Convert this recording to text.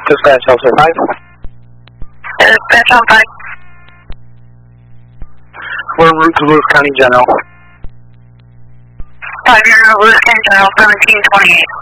Dispatch Alpha 5. Dispatch Alpha 5. We're en route to Lewis County General. 5 Lewis County General, 1728.